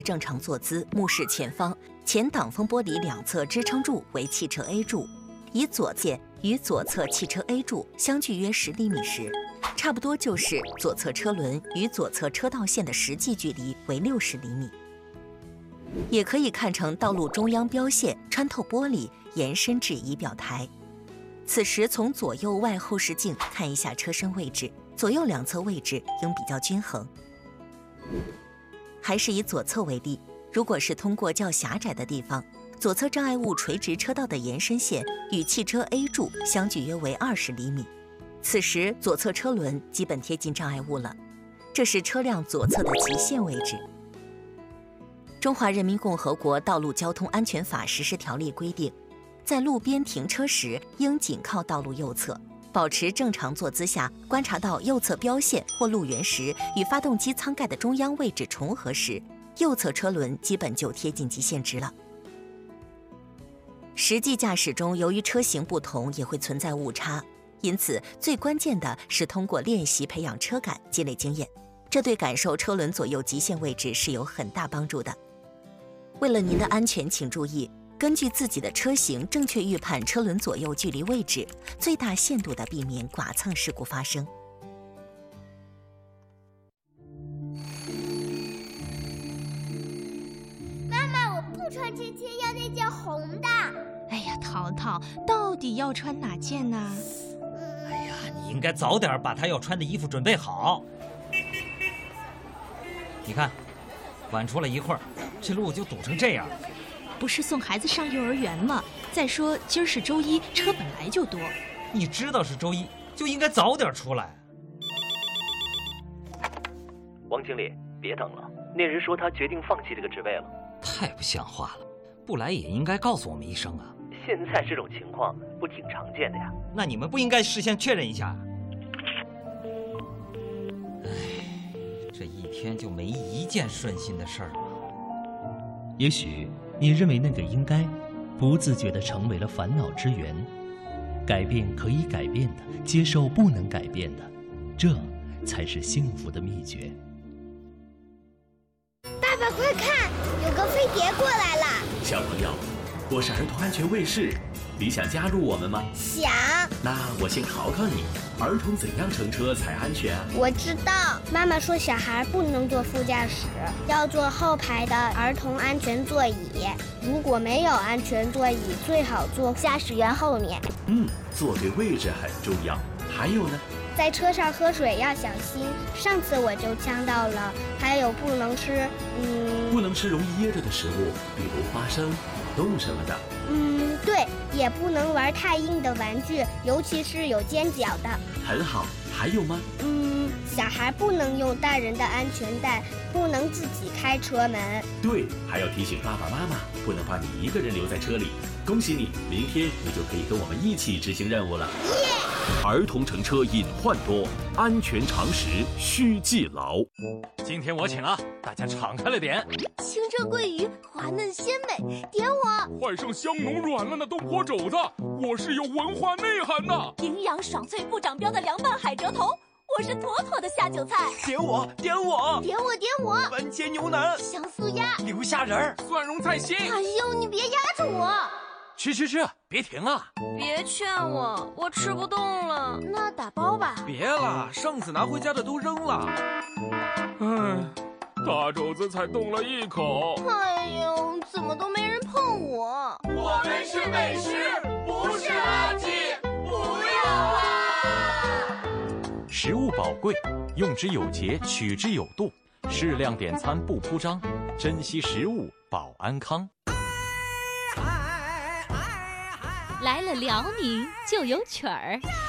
正常坐姿，目视前方，前挡风玻璃两侧支撑柱为汽车 A 柱，以左线与左侧汽车 A 柱相距约10厘米时，差不多就是左侧车轮与左侧车道线的实际距离为60厘米。也可以看成道路中央标线穿透玻璃延伸至仪表台。此时从左右外后视镜看一下车身位置，左右两侧位置应比较均衡。还是以左侧为例，如果是通过较狭窄的地方，左侧障碍物垂直车道的延伸线与汽车 A 柱相距约为20厘米，此时左侧车轮基本贴近障碍物了，这是车辆左侧的极限位置。中华人民共和国道路交通安全法实施条例规定，在路边停车时应紧靠道路右侧，保持正常坐姿下，观察到右侧标线或路缘时与发动机舱盖的中央位置重合时，右侧车轮基本就贴近极限值了。实际驾驶中，由于车型不同，也会存在误差，因此最关键的是通过练习培养车感，积累经验，这对感受车轮左右极限位置是有很大帮助的。为了您的安全，请注意根据自己的车型正确预判车轮左右距离位置，最大限度地避免剐蹭事故发生。 妈妈，我不穿这件，要那件红的。 哎呀，淘淘，到底要穿哪件呢？ 哎呀，你应该早点把他要穿的衣服准备好。你看，晚出来一会儿，这路就堵成这样。 不是送孩子上幼儿园吗？再说今儿是周一，车本来就多。 你知道是周一，就应该早点出来。 王经理，别等了，那人说他决定放弃这个职位了。 太不像话了，不来也应该告诉我们一声啊。 现在这种情况不挺常见的呀？ 那你们不应该事先确认一下？哎，这一天就没一件顺心的事儿吗？ 也许你认为那个应该，不自觉地成为了烦恼之源。改变可以改变的，接受不能改变的，这才是幸福的秘诀。 爸爸，快看，有个飞碟过来了！ 小朋友，我是儿童安全卫士，你想加入我们吗？ 想。 那我先考考你，儿童怎样乘车才安全啊？ 我知道，妈妈说小孩不能坐副驾驶，要坐后排的儿童安全座椅。如果没有安全座椅，最好坐驾驶员后面。 坐对位置很重要。还有呢？ 在车上喝水要小心，上次我就呛到了。还有不能吃， 不能吃容易噎着的食物，比如花生、果冻什么的。 对，也不能玩太硬的玩具，尤其是有尖角的。 很好，还有吗？ 小孩不能用大人的安全带，不能自己开车门。 对，还要提醒爸爸妈妈，不能把你一个人留在车里。恭喜你，明天你就可以跟我们一起执行任务了。儿童乘车隐患多，安全常识需记牢。 今天我请啊，大家敞开了点。 清蒸桂鱼滑嫩鲜美，点我。 换上香浓软烂的东坡肘子，我是有文化内涵的。 营养爽脆不长膘的凉拌海蜇头，我是妥妥的下酒菜。 点我，点我， 点我，点我。 番茄牛腩， 香酥鸭， 流虾仁儿， 蒜蓉菜心。 哎呦，你别压着我。 吃，别停啊！ 别劝我，我吃不动了。 那打包吧。 别了，上次拿回家的都扔了。 大肘子才动了一口。 哎呦，怎么都没人碰我？ 我们是美食，不是垃圾，不要啊！ 食物宝贵，用之有节，取之有度，适量点餐不铺张，珍惜食物保安康。 来了辽宁就有曲儿。